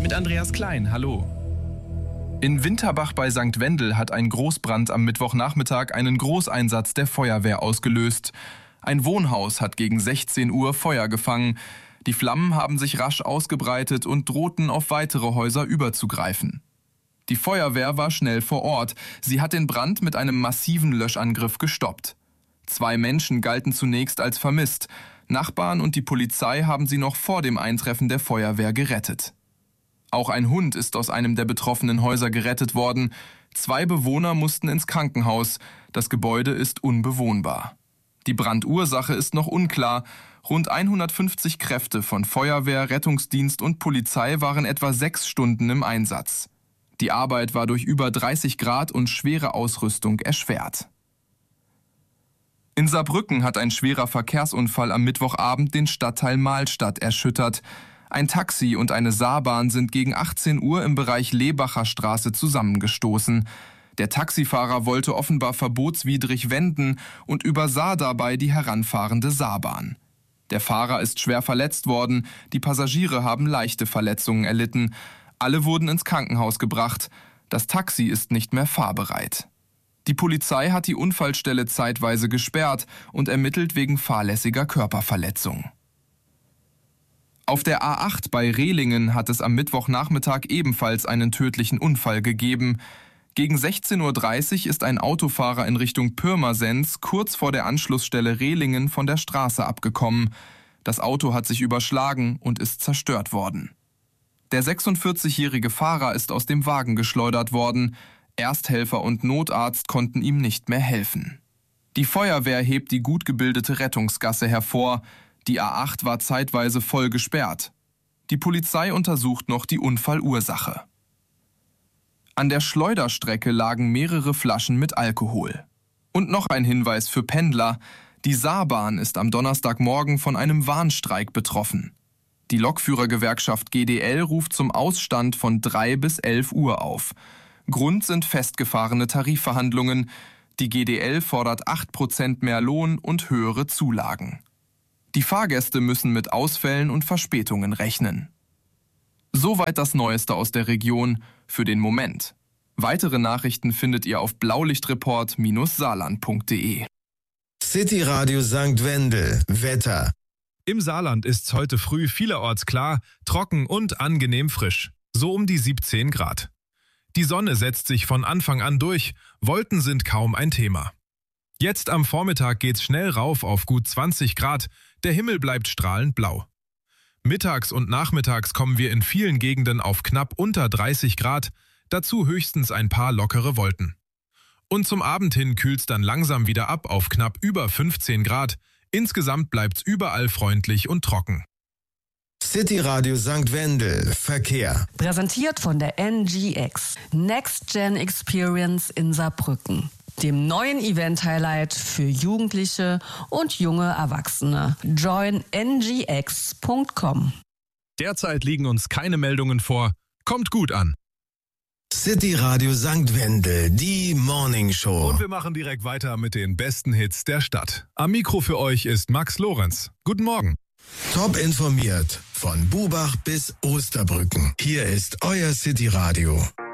mit Andreas Klein. Hallo. In Winterbach bei St. Wendel hat ein Großbrand am Mittwochnachmittag einen Großeinsatz der Feuerwehr ausgelöst. Ein Wohnhaus hat gegen 16 Uhr Feuer gefangen. Die Flammen haben sich rasch ausgebreitet und drohten auf weitere Häuser überzugreifen. Die Feuerwehr war schnell vor Ort. Sie hat den Brand mit einem massiven Löschangriff gestoppt. 2 Menschen galten zunächst als vermisst. Nachbarn und die Polizei haben sie noch vor dem Eintreffen der Feuerwehr gerettet. Auch ein Hund ist aus einem der betroffenen Häuser gerettet worden. 2 Bewohner mussten ins Krankenhaus. Das Gebäude ist unbewohnbar. Die Brandursache ist noch unklar. Rund 150 Kräfte von Feuerwehr, Rettungsdienst und Polizei waren etwa 6 Stunden im Einsatz. Die Arbeit war durch über 30 Grad und schwere Ausrüstung erschwert. In Saarbrücken hat ein schwerer Verkehrsunfall am Mittwochabend den Stadtteil Mahlstadt erschüttert. Ein Taxi und eine Saarbahn sind gegen 18 Uhr im Bereich Lebacher Straße zusammengestoßen. Der Taxifahrer wollte offenbar verbotswidrig wenden und übersah dabei die heranfahrende Saarbahn. Der Fahrer ist schwer verletzt worden, die Passagiere haben leichte Verletzungen erlitten. Alle wurden ins Krankenhaus gebracht. Das Taxi ist nicht mehr fahrbereit. Die Polizei hat die Unfallstelle zeitweise gesperrt und ermittelt wegen fahrlässiger Körperverletzung. Auf der A8 bei Rehlingen hat es am Mittwochnachmittag ebenfalls einen tödlichen Unfall gegeben. Gegen 16:30 Uhr ist ein Autofahrer in Richtung Pirmasens kurz vor der Anschlussstelle Rehlingen von der Straße abgekommen. Das Auto hat sich überschlagen und ist zerstört worden. Der 46-jährige Fahrer ist aus dem Wagen geschleudert worden. Ersthelfer und Notarzt konnten ihm nicht mehr helfen. Die Feuerwehr hebt die gut gebildete Rettungsgasse hervor. Die A8 war zeitweise voll gesperrt. Die Polizei untersucht noch die Unfallursache. An der Schleuderstrecke lagen mehrere Flaschen mit Alkohol. Und noch ein Hinweis für Pendler. Die Saarbahn ist am Donnerstagmorgen von einem Warnstreik betroffen. Die Lokführergewerkschaft GDL ruft zum Ausstand von 3 bis 11 Uhr auf. Grund sind festgefahrene Tarifverhandlungen. Die GDL fordert 8% mehr Lohn und höhere Zulagen. Die Fahrgäste müssen mit Ausfällen und Verspätungen rechnen. Soweit das Neueste aus der Region für den Moment. Weitere Nachrichten findet ihr auf blaulichtreport-saarland.de. City Radio St. Wendel. Wetter. Im Saarland ist's heute früh vielerorts klar, trocken und angenehm frisch. So um die 17 Grad. Die Sonne setzt sich von Anfang an durch, Wolken sind kaum ein Thema. Jetzt am Vormittag geht's schnell rauf auf gut 20 Grad, der Himmel bleibt strahlend blau. Mittags und nachmittags kommen wir in vielen Gegenden auf knapp unter 30 Grad, dazu höchstens ein paar lockere Wolken. Und zum Abend hin kühlt's dann langsam wieder ab auf knapp über 15 Grad, insgesamt bleibt's überall freundlich und trocken. City Radio St. Wendel. Verkehr. Präsentiert von der NGX. Next Gen Experience in Saarbrücken. Dem neuen Event-Highlight für Jugendliche und junge Erwachsene. Join ngx.com. Derzeit liegen uns keine Meldungen vor. Kommt gut an. City Radio St. Wendel, die Morning Show. Und wir machen direkt weiter mit den besten Hits der Stadt. Am Mikro für euch ist Max Lorenz. Guten Morgen. Top informiert von Bubach bis Osterbrücken. Hier ist euer City Radio.